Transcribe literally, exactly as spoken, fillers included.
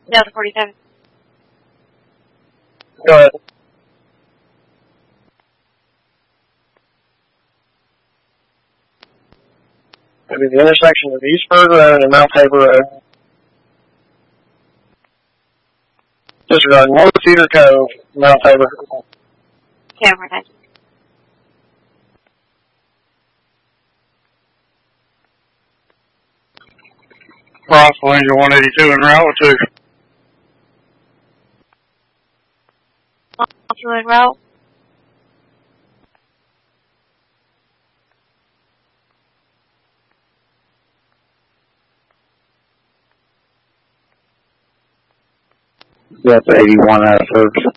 Delta forty-seven. Go ahead. It'll be the intersection of Eastburg Road and Mount Tabor Road. Disregarding Lower Cedar Cove, Mount Tabor. ten four, thank you. Crossville Angel one eighty-two en route to. two en route. That's eighty-one out of first.